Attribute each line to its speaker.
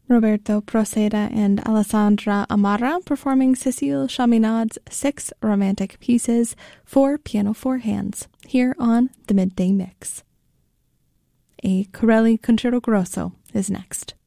Speaker 1: Roberto Proceda and Alessandra Amara performing Cécile Chaminade's 6 Romantic Pieces for piano 4 hands, here on the Midday Mix. A Corelli Concerto Grosso is next.